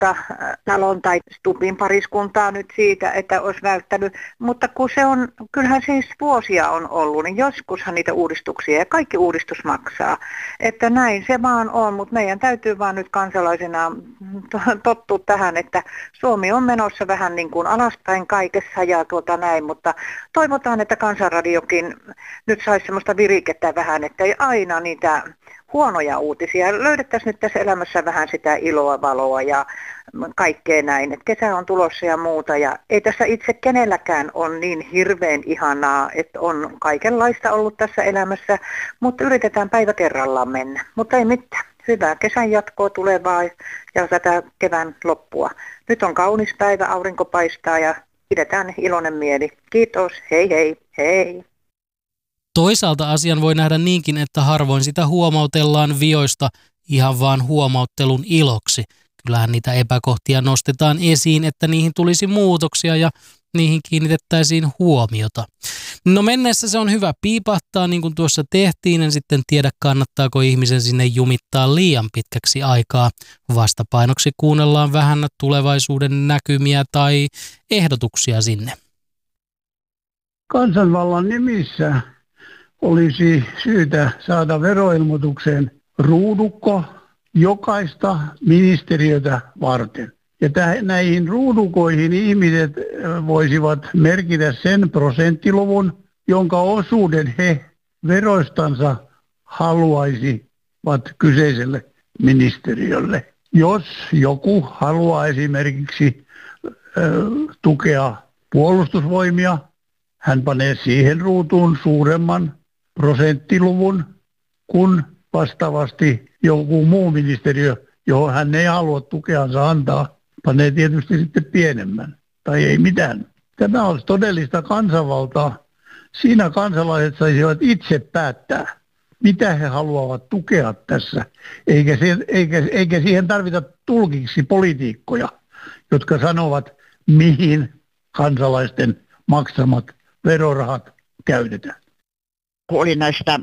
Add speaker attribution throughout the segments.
Speaker 1: Talon tai Stubbin pariskuntaa nyt siitä, että olisi välttänyt. Mutta kun kyllähän siis vuosia on ollut, niin joskushan niitä uudistuksia ja kaikki uudistus maksaa. Että näin se vaan on, mutta meidän täytyy vaan nyt kansalaisena tottua tähän, että Suomi on menossa vähän niin kuin alaspäin kaikessa ja näin, mutta toivotaan, että Kansanradiokin nyt saisi semmoista virikettä vähän, että ei aina niitä huonoja uutisia. Löydettäisiin nyt tässä elämässä vähän sitä iloa, valoa ja kaikkea näin. Et kesä on tulossa ja muuta ja ei tässä itse kenelläkään ole niin hirveän ihanaa, että on kaikenlaista ollut tässä elämässä, mutta yritetään päivä kerrallaan mennä. Mutta ei mitään. Hyvää kesän jatkoa tulevaa ja tätä kevään loppua. Nyt on kaunis päivä, aurinko paistaa ja pidetään iloinen mieli. Kiitos, hei hei, hei.
Speaker 2: Toisaalta asian voi nähdä niinkin, että harvoin sitä huomautellaan vioista ihan vaan huomauttelun iloksi. Kyllähän niitä epäkohtia nostetaan esiin, että niihin tulisi muutoksia ja niihin kiinnitettäisiin huomiota. No menneessä se on hyvä piipahtaa, niin kuin tuossa tehtiin, en sitten tiedä kannattaako ihmisen sinne jumittaa liian pitkäksi aikaa. Vastapainoksi kuunnellaan vähän tulevaisuuden näkymiä tai ehdotuksia sinne.
Speaker 3: Kansanvallan nimissä olisi syytä saada veroilmoitukseen ruudukko jokaista ministeriötä varten. Ja näihin ruudukoihin ihmiset voisivat merkitä sen prosenttiluvun, jonka osuuden he veroistansa haluaisivat kyseiselle ministeriölle. Jos joku haluaa esimerkiksi tukea puolustusvoimia, hän panee siihen ruutuun suuremman prosenttiluvun kuin vastaavasti joku muu ministeriö, johon hän ei halua tukeansa antaa, panee tietysti sitten pienemmän tai ei mitään. Tämä olisi todellista kansanvaltaa. Siinä kansalaiset saisivat itse päättää, mitä he haluavat tukea tässä, eikä siihen tarvita tulkiksi poliitikkoja, jotka sanovat, mihin kansalaisten maksamat verorahat käytetään.
Speaker 4: Oli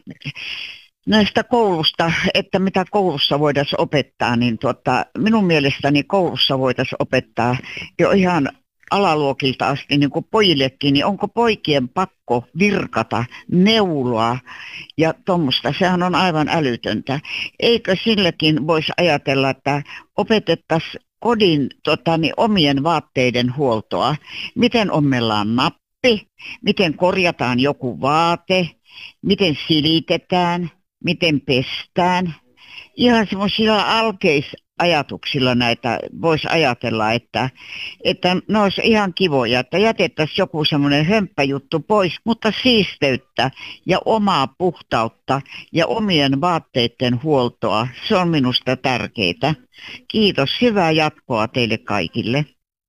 Speaker 4: näistä koulusta, että mitä koulussa voitaisiin opettaa, niin minun mielestäni koulussa voitaisiin opettaa jo ihan alaluokilta asti niin kuin pojillekin, niin onko poikien pakko virkata, neuloa ja tuommoista, sehän on aivan älytöntä. Eikö silläkin voisi ajatella, että opetettaisiin kodin omien vaatteiden huoltoa, miten ommellaan nappi, miten korjataan joku vaate, miten silitetään, miten pestään. Ihan semmoisilla alkeisajatuksilla näitä voisi ajatella, että ne olisi ihan kivoja, että jätettäisiin joku semmoinen hömppäjuttu pois, mutta siisteyttä ja omaa puhtautta ja omien vaatteiden huoltoa, se on minusta tärkeää. Kiitos, hyvää jatkoa teille kaikille.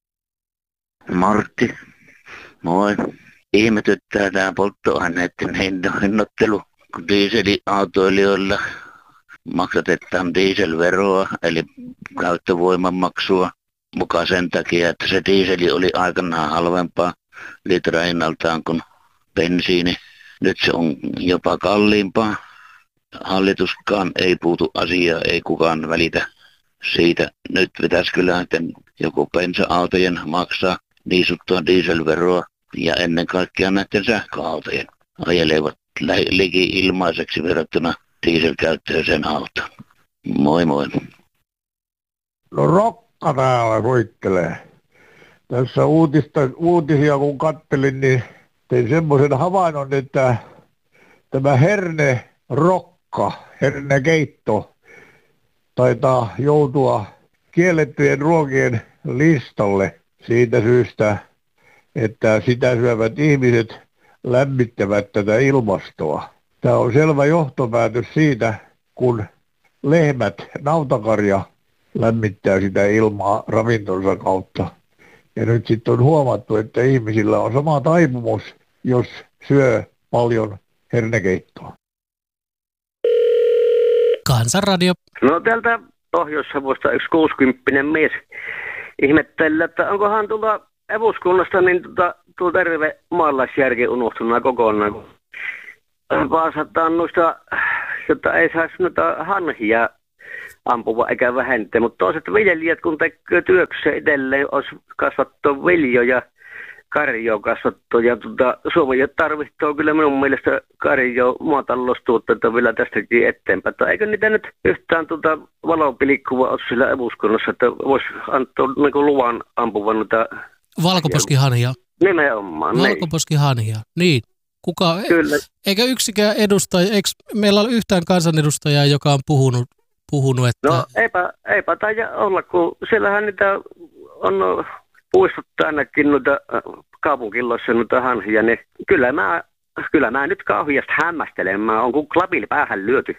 Speaker 5: Martti, moi. Ihmetyttää tämä polttoaineiden hinnoittelu, kun dieselautoilijoilla maksatetaan dieselveroa, eli käyttövoimamaksua mukaan sen takia, että se dieseli oli aikanaan halvempaa litrahinnaltaan kuin bensiini. Nyt se on jopa kalliimpaa. Hallituskaan ei puutu asiaa, ei kukaan välitä siitä. Nyt pitäisi kyllä joku bensa-autojen maksaa niin sanottua dieselveroa ja ennen kaikkea näiden sähköautojen ajelevat liki ilmaiseksi verrattuna dieselkäyttöiseen autoon. Moi moi.
Speaker 6: No Rokka täällä soittelee. Tässä uutisia kun kattelin, niin tein semmoisen havainnon, että tämä hernekeitto taitaa joutua kiellettyjen ruokien listalle siitä syystä, että sitä syövät ihmiset lämmittävät tätä ilmastoa. Tämä on selvä johtopäätös siitä, kun lehmät, nautakarja lämmittää sitä ilmaa ravintonsa kautta. Ja nyt sitten on huomattu, että ihmisillä on sama taipumus, jos syö paljon hernekeittoa.
Speaker 2: Kansanradio.
Speaker 7: No täältä Pohjois-Savosta yksi 60 mies ihmettelee, että onkohan eduskunnasta niin tuo terve maalaisjärki unohtunut kokonaan. Vaasataan noista, jotta ei saisi noita hanhia ampuva eikä vähentää. Mutta toiset viljelijät, kun tekee työkseen edelleen, olisi kasvattaa viljoja, karjoa kasvattaa. Ja Suomi tarvitsee kyllä minun mielestä karjoa maataloustuotteita vielä tästäkin eteenpäin. Eikö niitä nyt yhtään valopilikkuvaa ole sillä eduskunnassa, että voisi antaa niin luvan ampuvan noita
Speaker 2: valkoposkihania.
Speaker 7: Nimenomaan.
Speaker 2: Valkoposkihania, niin.
Speaker 7: Kyllä.
Speaker 2: Eikö yksikään edustaja, eikö meillä ole yhtään kansanedustajaa, joka on puhunut että...
Speaker 7: No eipä taida olla, kun siellähän niitä on puistuttu ainakin noita kaupunkiloissa noita hanhia, niin kyllä mä nyt kauheasti hämmästelen, mä on kuin klapilla päähän lyöty.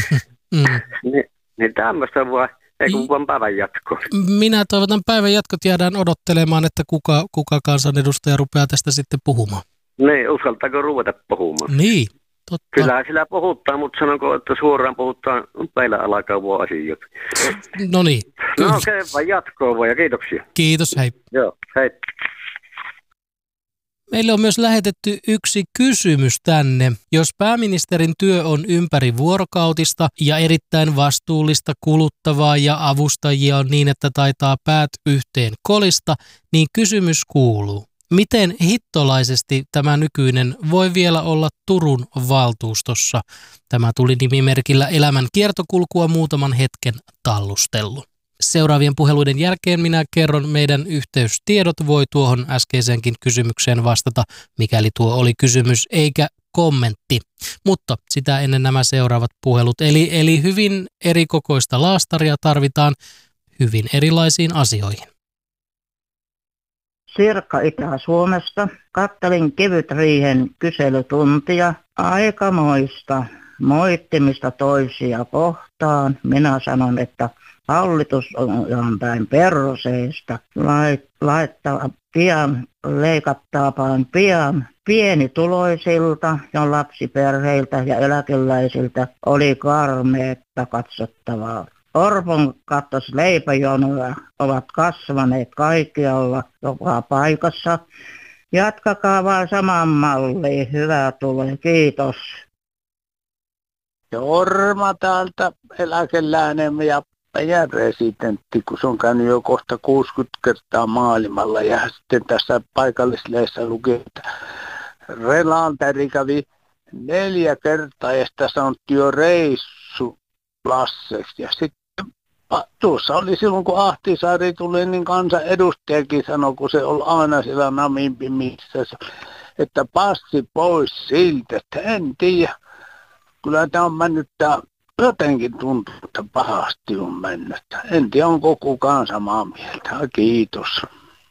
Speaker 7: niin tämmöistä vaan, ei kun vaan päivän jatkoon.
Speaker 2: Minä toivotan päivän jatkot, jäädään odottelemaan, että kuka kansanedustaja rupeaa tästä sitten puhumaan.
Speaker 7: Niin, uskaltaako ruveta puhumaan?
Speaker 2: Niin, totta.
Speaker 7: Kyllähän sillä puhutaan, mutta sanonko, että suoraan puhutaan meillä alakavua asioita.
Speaker 2: No niin.
Speaker 7: No okei, vaan jatkoa vaan ja kiitoksia.
Speaker 2: Kiitos, hei.
Speaker 7: Joo, hei.
Speaker 2: Meille on myös lähetetty yksi kysymys tänne. Jos pääministerin työ on ympärivuorokautista ja erittäin vastuullista, kuluttavaa ja avustajia on niin, että taitaa päät yhteen kolista, niin kysymys kuuluu. Miten hittolaisesti tämä nykyinen voi vielä olla Turun valtuustossa? Tämä tuli nimimerkillä Elämän kiertokulkua muutaman hetken tallustellut. Seuraavien puheluiden jälkeen minä kerron meidän yhteystiedot. Voi tuohon äskeiseenkin kysymykseen vastata, mikäli tuo oli kysymys eikä kommentti. Mutta sitä ennen nämä seuraavat puhelut. Eli hyvin erikokoista laastaria tarvitaan hyvin erilaisiin asioihin.
Speaker 8: Sirkka Itä-Suomesta. Kattelin kevytriihen kyselytuntia. Aikamoista moittimista toisia kohtaan. Minä sanon, että hallitus on ihan päin perseestä. Laittaa pian, leikattaapaan pian pienituloisilta ja lapsiperheiltä ja eläkeläisiltä oli karmeetta katsottavaa. Orpon kattos leipäjonoja ovat kasvaneet kaikkialla, joka paikassa. Jatkakaa vaan saman malliin. Hyvää tulee. Kiitos.
Speaker 3: Jorma täältä eläkeläinen ja meidän residentti, kun se on käynyt jo kohta 60 kertaa maailmalla. Ja sitten tässä paikallislehdessä luki, että Relanteri kävi 4 kertaa ja sitä sanottiin jo reissu Lasseksi. Ja sitten tuossa oli silloin, kun Ahtisaari tuli, niin kansanedustajakin sanoi, kun se oli aina siellä Namimpimissä, että passi pois siltä, että en tiedä. Kyllä tämä on mennyt, jotenkin tuntuu, että pahasti on mennyt. En tiedä, onko kukaan samaa mieltä. Kiitos.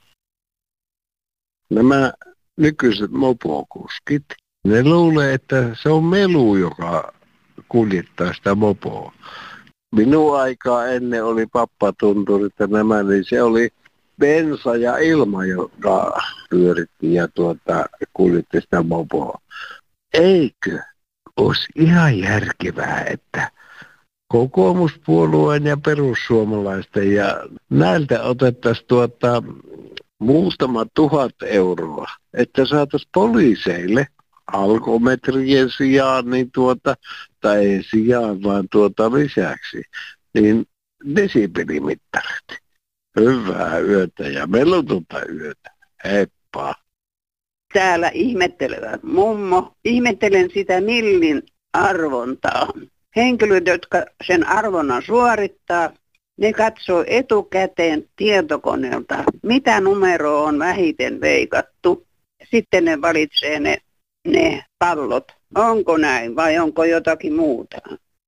Speaker 6: Nämä nykyiset mopokuskit, ne luulee, että se on melu, joka kuljettaa sitä mopoa. Minun aikaa ennen oli pappatunturit ja nämä, niin se oli bensa ja ilma, joka pyöritti ja kuljetti sitä mopoa. Eikö olisi ihan järkevää, että kokoomuspuolueen ja perussuomalaisten ja näiltä otettaisiin muutama 1000 euroa, että saataisiin poliiseille alkometrien sijaan, niin tai ei sijaan, vaan lisäksi, niin desibelimittarit. Hyvää yötä ja melutonta yötä. Heippa.
Speaker 9: Täällä ihmettelevät mummo. Ihmettelen sitä millin arvontaa. Henkilöt, jotka sen arvonnan suorittaa, ne katsoo etukäteen tietokoneelta, mitä numeroa on vähiten veikattu. Sitten ne valitsee ne pallot. Onko näin vai onko jotakin muuta?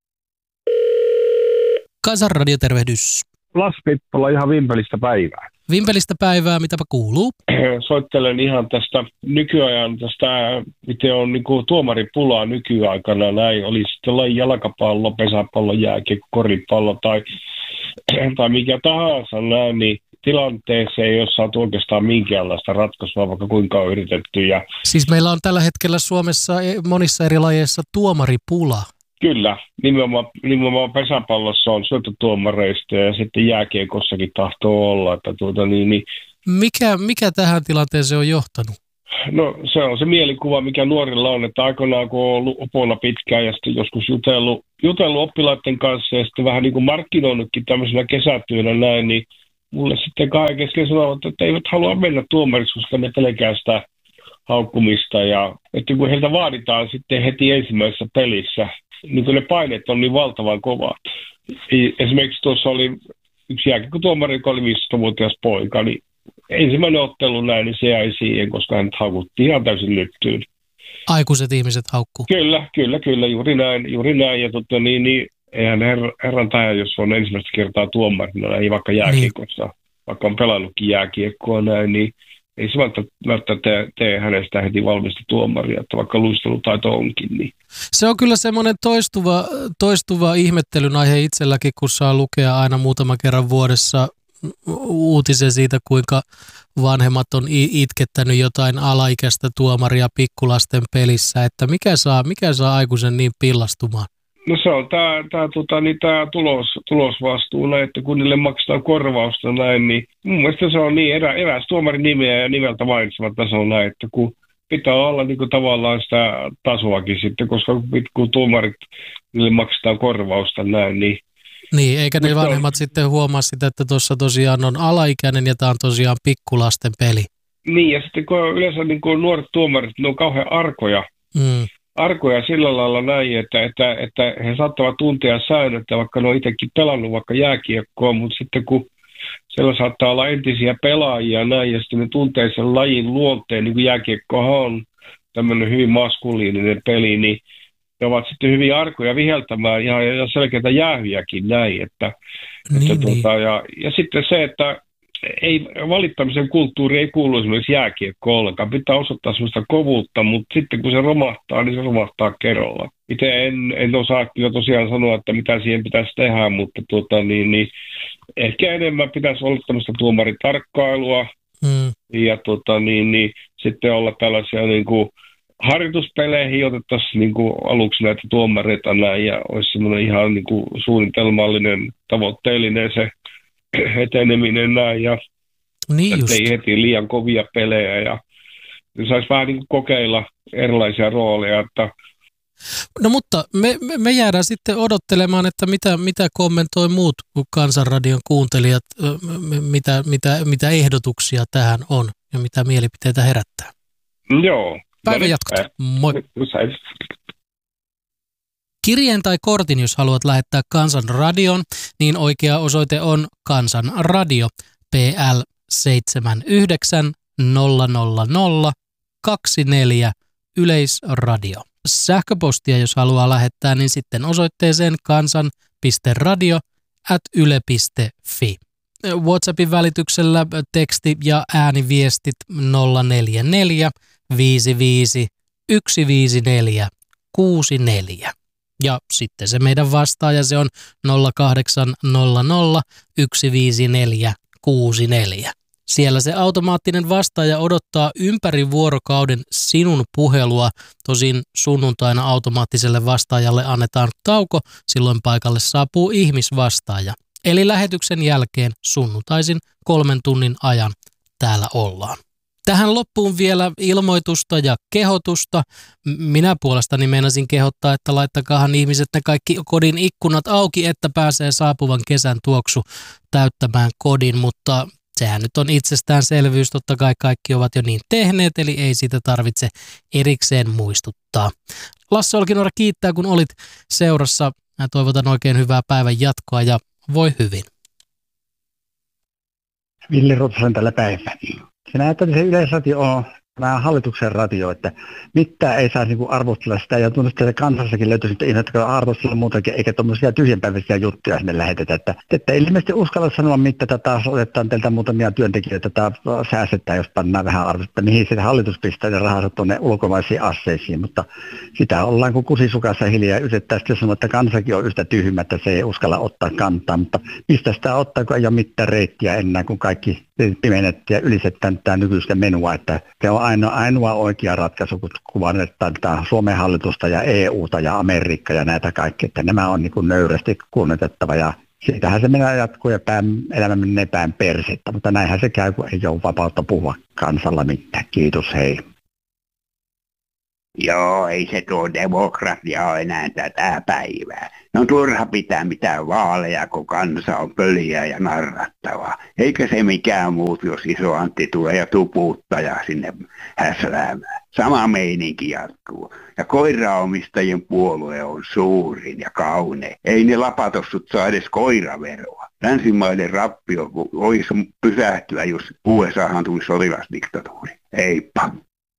Speaker 2: Kansanradio, tervehdys.
Speaker 10: Lassi Pippola, ihan vimpelistä päivää.
Speaker 2: Vimpelistä päivää, mitäpä kuuluu?
Speaker 10: Soittelen ihan tästä nykyajan, miten on niinku tuomaripulaa nykyaikana. Näin oli sitten jalkapallo, pesäpallo, jääkiekko, koripallo tai mikä tahansa näin, niin tilanteeseen ei ole saatu oikeastaan minkäänlaista ratkaisua, vaikka kuinka on yritetty. Ja
Speaker 2: siis meillä on tällä hetkellä Suomessa monissa eri lajeissa tuomaripula.
Speaker 10: Kyllä, nimenomaan pesäpallossa on syöttötuomareista ja sitten jääkiekossakin tahtoo olla. Että
Speaker 2: Mikä tähän tilanteeseen on johtanut?
Speaker 10: No se on se mielikuva, mikä nuorilla on, että aikoinaan kun on ollut opolla pitkään ja sitten joskus jutellut oppilaiden kanssa ja sitten vähän niin kuin markkinoinutkin tämmöisenä kesätyönä näin, niin mulle sitten kahden kesken sanovat, että eivät halua mennä tuomariksi, koska ne pelkää sitä haukkumista ja että kun heiltä vaaditaan sitten heti ensimmäisessä pelissä, niin kun ne paineet on niin valtavan kovat. Esimerkiksi tuossa oli yksi jääkiekkotuomari, joka oli 15-vuotias poika, niin ensimmäinen ottelu näin, niin se jäi siihen, koska hänet haukuttiin ihan täysin lyttyyn.
Speaker 2: Aikuiset ihmiset haukkuu.
Speaker 10: Kyllä, juuri näin. Ja niin, eihän herran taja, jos on ensimmäistä kertaa tuomarina, ei vaikka jääkiekossa, niin. Vaikka on pelannutkin jääkiekkoa näin, niin ei se välttämättä tee hänestä heti valmista tuomaria, että vaikka luistelutaito onkin. Niin.
Speaker 2: Se on kyllä semmoinen toistuva ihmettelyn aihe itselläkin, kun saa lukea aina muutama kerran vuodessa uutisen siitä, kuinka vanhemmat on itkettänyt jotain alaikäistä tuomaria pikkulasten pelissä, että mikä saa aikuisen niin pillastumaan?
Speaker 10: No se on tämä tulosvastuu, että kun niille maksetaan korvausta näin, niin mun mielestä se on niin eräs tuomarin nimeä ja nimeltä mainitseva taso näin, että kun pitää olla niin kuin tavallaan sitä tasoakin sitten, koska kun tuomarit niille maksetaan korvausta näin, niin
Speaker 2: eikä ne vanhemmat sitten huomaa sitä, että tuossa tosiaan on alaikäinen ja tämä on tosiaan pikkulasten peli. Niin,
Speaker 10: ja sitten kun yleensä niin kuin nuoret tuomarit, ne on kauhean arkoja sillä lailla näin, että he saattavat tuntea säännöt, vaikka ne on itsekin pelannut vaikka jääkiekkoa, mutta sitten kun siellä saattaa olla entisiä pelaajia näin, ja sitten ne tuntee sen lajin luonteen, niin kuin jääkiekkohan on tämmöinen hyvin maskuliininen peli, niin ne ovat sitten hyvin arkoja viheltämään ja selkeitä jäähyjäkin näin. Ja sitten se, että valittamisen kulttuuri ei kuulu esimerkiksi jääkiekkoon ollenkaan. Pitää osoittaa sellaista kovuutta, mutta sitten kun se romahtaa, niin se romahtaa kerralla. Itse en osaa kyllä tosiaan sanoa, että mitä siihen pitäisi tehdä, mutta ehkä enemmän pitäisi olla tämmöistä tuomaritarkkailua ja sitten olla tällaisia niin kuin harjoituspeleihin otettaisiin niin kuin aluksi näitä tuomareita näin ja olisi semmoinen ihan niin kuin suunnitelmallinen, tavoitteellinen se eteneminen näin ja ei heti liian kovia pelejä ja saisi vähän niin kuin kokeilla erilaisia rooleja. Että
Speaker 2: no mutta me jäädään sitten odottelemaan, että mitä kommentoi muut Kansanradion kuuntelijat, mitä ehdotuksia tähän on ja mitä mielipiteitä herättää.
Speaker 10: Joo.
Speaker 2: Päivän jatkot. Moi. Kirjeen tai kortin, jos haluat lähettää Kansanradioon, niin oikea osoite on Kansanradio PL 79 000 24 Yleisradio. Sähköpostia, jos haluaa lähettää, niin sitten osoitteeseen kansan.radio@yle.fi. WhatsAppin välityksellä teksti- ja ääniviestit 044 55 154 64. Ja sitten se meidän vastaaja, se on 0800 154 64. Siellä se automaattinen vastaaja odottaa ympäri vuorokauden sinun puhelua. Tosin sunnuntaina automaattiselle vastaajalle annetaan tauko, silloin paikalle saapuu ihmisvastaaja. Eli lähetyksen jälkeen sunnuntaisin 3 tunnin ajan täällä ollaan. Tähän loppuun vielä ilmoitusta ja kehotusta. Minä puolestani meinasin kehottaa, että laittakaahan ihmiset ne kaikki kodin ikkunat auki, että pääsee saapuvan kesän tuoksu täyttämään kodin, mutta sehän nyt on itsestäänselvyys, totta kai kaikki ovat jo niin tehneet, eli ei siitä tarvitse erikseen muistuttaa. Lasse Olkinuora kiittää, kun olit seurassa. Mä toivotan oikein hyvää päivän jatkoa ja voi hyvin.
Speaker 11: Ville Rotosen tällä päivänä. Se näyttää, että se Yleisradio on tämä hallituksen radio, että mitään ei saisi niin arvostella sitä, ja tuntuu, että kansassakin löytyisi ihmiset, jotka arvostella muutakin, eikä tuommoisia tyhjänpäiväisiä juttuja sinne lähetetä. Että ei ilmeisesti uskalla sanoa, mitä taas otetaan teiltä muutamia työntekijöitä, säästetään, jos pannaan vähän arvostetta, mihin se hallitus pistää ne rahansa tuonne ulkomaisiin asseisiin, mutta sitä ollaan kuin kusisukassa hiljaa, ja yritetään sitten sanoa, että kansakin on yhtä tyhmä, että se ei uskalla ottaa kantaa, mutta mistä sitä ottaa, kun ei ole mitään reittiä enää, kun kaikki pimennettiin ja ylisetään tämä nykyistä menua, että se on ainoa oikea ratkaisu, kun kuvannetaan Suomen hallitusta ja EUta ja Amerikkaa ja näitä kaikkia, että nämä on niin kuin nöyrästi kunnioitettava ja siitähän se menee jatkuu ja elämä menee päin persettä, mutta näinhän se käy, kun ei ole vapautta puhua kansalla mitään. Kiitos, hei.
Speaker 12: Joo, ei se tuo demokratia ole enää tätä päivää. No turha pitää mitään vaaleja, kun kansa on pöliä ja narrattavaa. Eikä se mikään muut, jos iso Antti tulee ja tupuuttaa sinne häsläämään. Sama meininki jatkuu. Ja koiraomistajien puolue on suurin ja kaunein. Ei ne lapatossut saa edes koiraveroa. Länsimaiden rappio voisi pysähtyä, jos USAhan tuli sotilasdiktatuuri. Heippa.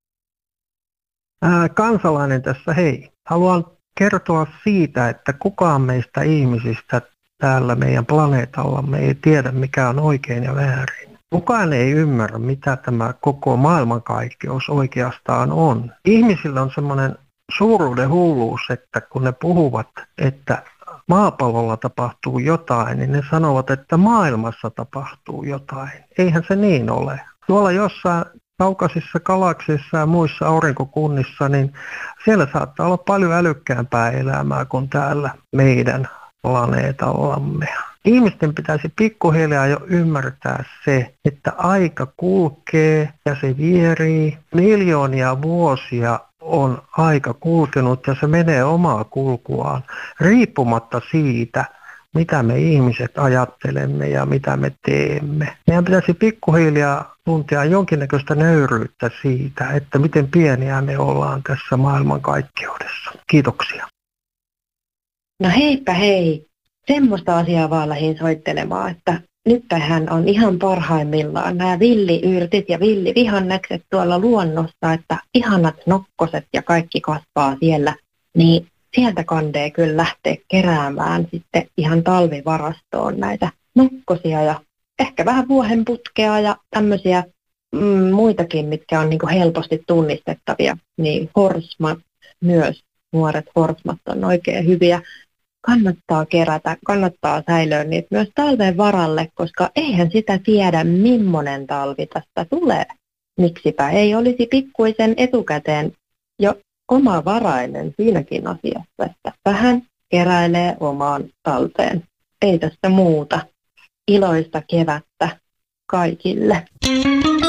Speaker 13: Kansalainen tässä, hei. Haluan kertoa siitä, että kukaan meistä ihmisistä täällä meidän planeetallamme ei tiedä, mikä on oikein ja väärin. Kukaan ei ymmärrä, mitä tämä koko maailmankaikkeus oikeastaan on. Ihmisillä on semmoinen suuruuden hulluus, että kun ne puhuvat, että maapallolla tapahtuu jotain, niin ne sanovat, että maailmassa tapahtuu jotain. Eihän se niin ole. Tuolla jossain kaukaisissa galaksissa ja muissa aurinkokunnissa, niin siellä saattaa olla paljon älykkäämpää elämää kuin täällä meidän planeetallamme. Ihmisten pitäisi pikkuhiljaa jo ymmärtää se, että aika kulkee ja se vierii. Miljoonia vuosia on aika kulkenut ja se menee omaa kulkuaan riippumatta siitä, mitä me ihmiset ajattelemme ja mitä me teemme. Meidän pitäisi pikkuhiljaa tuntea jonkinnäköistä nöyryyttä siitä, että miten pieniä me ollaan tässä maailmankaikkeudessa. Kiitoksia.
Speaker 14: No heipä hei. Semmoista asiaa vaan lähdin soittelemaan, että nyt tähän on ihan parhaimmillaan nämä villiyrtit ja villivihannekset tuolla luonnossa, että ihanat nokkoset ja kaikki kasvaa siellä, niin sieltä kandee kyllä lähteä keräämään sitten ihan talvivarastoon näitä nokkosia ja ehkä vähän vuohenputkea ja tämmöisiä muitakin, mitkä on niinku helposti tunnistettavia, niin horsmat myös, nuoret horsmat on oikein hyviä. Kannattaa kerätä, kannattaa säilöä niitä myös talven varalle, koska eihän sitä tiedä, millainen talvi tästä tulee. Miksipä ei olisi pikkuisen etukäteen jo omavarainen siinäkin asiassa, että vähän keräilee omaan talteen. Ei tästä muuta. Iloista kevättä kaikille.